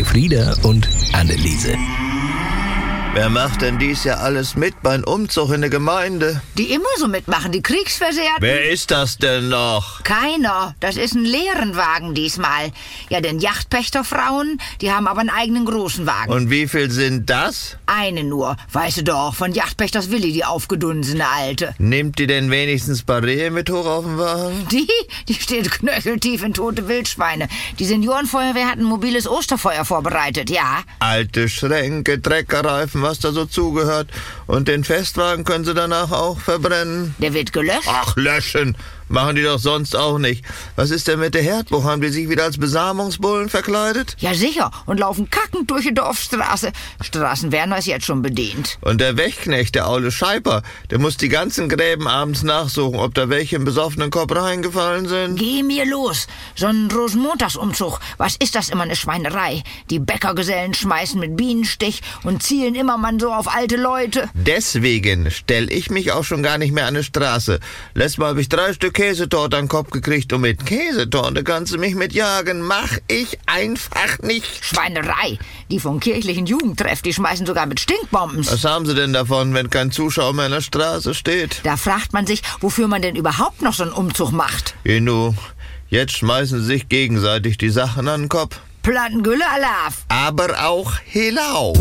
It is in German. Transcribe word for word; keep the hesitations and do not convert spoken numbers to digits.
Frieda und Anneliese. Wer macht denn dies Jahr alles mit beim Umzug in der Gemeinde? Die immer so mitmachen, die Kriegsversehrten. Wer ist das denn noch? Keiner. Das ist ein leeren Wagen diesmal. Ja, denn Yachtpächterfrauen, die haben aber einen eigenen großen Wagen. Und wie viel sind das? Eine nur. Weißt du doch, von Yachtpächters Willi, die aufgedunsene Alte. Nimmt die denn wenigstens Barriere mit hoch auf den Wagen? Die? Die steht knöcheltief in tote Wildschweine. Die Seniorenfeuerwehr hat ein mobiles Osterfeuer vorbereitet, ja. Alte Schränke, Treckerreifen, was da so zugehört. Und den Festwagen können sie danach auch verbrennen. Der wird gelöscht? Ach, löschen. Machen die doch sonst auch nicht. Was ist denn mit der Herdbuch? Haben die sich wieder als Besamungsbullen verkleidet? Ja, sicher. Und laufen kackend durch die Dorfstraße. Straßenwerner ist jetzt schon bedient. Und der Wächtknecht, der aule Scheiper, der muss die ganzen Gräben abends nachsuchen, ob da welche im besoffenen Kopf reingefallen sind. Geh mir los. So ein Rosenmontagsumzug. Was ist das immer eine Schweinerei? Die Bäckergesellen schmeißen mit Bienenstich und zielen immer man so auf alte Leute. Deswegen stell ich mich auch schon gar nicht mehr an die Straße. Letztes Mal habe ich drei Stück Käsetorte an den Kopf gekriegt und mit Käsetorte kannst du mich mitjagen. Mach ich einfach nicht. Schweinerei. Die vom kirchlichen Jugendtreff, die schmeißen sogar mit Stinkbomben. Was haben sie denn davon, wenn kein Zuschauer mehr an der Straße steht? Da fragt man sich, wofür man denn überhaupt noch so einen Umzug macht. Genu, jetzt schmeißen sie sich gegenseitig die Sachen an den Kopf. Plattengülle Alaf. Aber auch Helau.